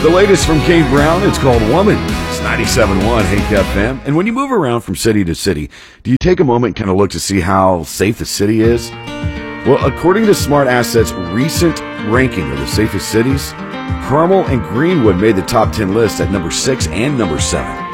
The latest from Kate Brown, it's called Woman. It's 97.1 Hank FM. And when you move around from city to city, do you take a moment and kind of look to see how safe the city is? Well, according to Smart Asset's recent ranking of the safest cities, Carmel and Greenwood made the top 10 list at number 6 and number 7.